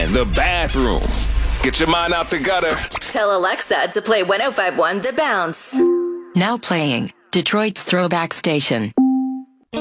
the bathroom. Get your mind out the gutter. Tell Alexa to play 105.1 The Bounce. Now playing Detroit's Throwback Station.